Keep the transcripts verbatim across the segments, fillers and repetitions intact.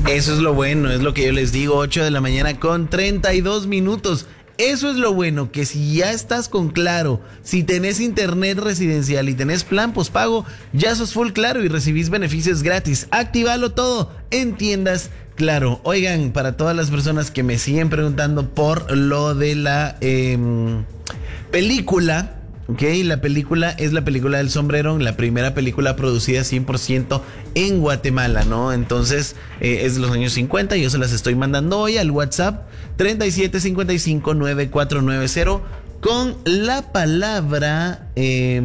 Eso es lo bueno, es lo que yo les digo, ocho de la mañana con treinta y dos minutos. Eso es lo bueno, que si ya estás con Claro, si tenés internet residencial y tenés plan postpago, ya sos full Claro y recibís beneficios gratis. Activalo todo en tiendas Claro. Oigan, para todas las personas que me siguen preguntando por lo de la eh, película, ok, la película es la película del sombrero, la primera película producida cien por ciento en Guatemala, ¿no? Entonces, eh, es de los años cincuenta, yo se las estoy mandando hoy al WhatsApp treinta y siete cincuenta y cinco noventa y cuatro noventa con la palabra... Eh,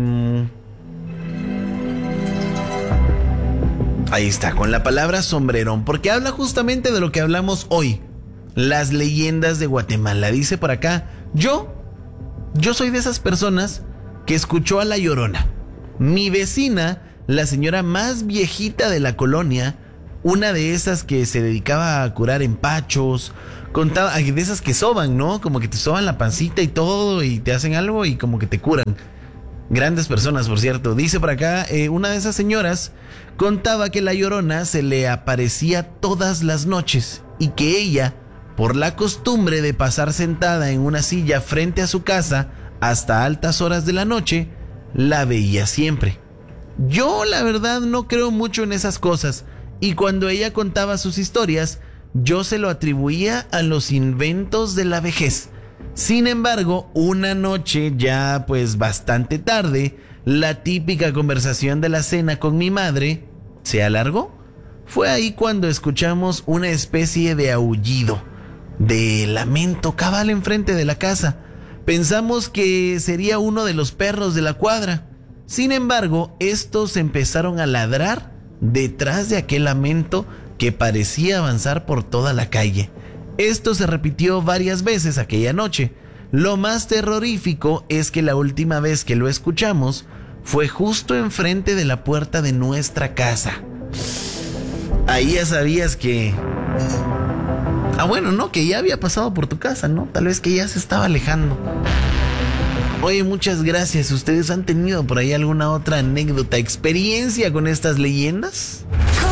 ahí está, con la palabra sombrerón, porque habla justamente de lo que hablamos hoy, las leyendas de Guatemala. Dice por acá, yo, yo soy de esas personas que escuchó a La Llorona. Mi vecina, la señora más viejita de la colonia, una de esas que se dedicaba a curar empachos, contaba, de esas que soban, ¿no? Como que te soban la pancita y todo y te hacen algo y como que te curan. Grandes personas, por cierto. Dice por acá, eh, una de esas señoras contaba que La Llorona se le aparecía todas las noches y que ella, por la costumbre de pasar sentada en una silla frente a su casa hasta altas horas de la noche, la veía siempre. Yo, la verdad, no creo mucho en esas cosas, y cuando ella contaba sus historias, yo se lo atribuía a los inventos de la vejez. Sin embargo, una noche ya pues bastante tarde, la típica conversación de la cena con mi madre se alargó. Fue ahí cuando escuchamos una especie de aullido, de lamento cabal enfrente de la casa. Pensamos que sería uno de los perros de la cuadra. Sin embargo, estos empezaron a ladrar detrás de aquel lamento que parecía avanzar por toda la calle. Esto se repitió varias veces aquella noche. Lo más terrorífico es que la última vez que lo escuchamos fue justo enfrente de la puerta de nuestra casa. Ahí ya sabías que... Ah, bueno, no, que ya había pasado por tu casa, ¿no? Tal vez que ya se estaba alejando. Oye, muchas gracias. ¿Ustedes han tenido por ahí alguna otra anécdota, experiencia con estas leyendas?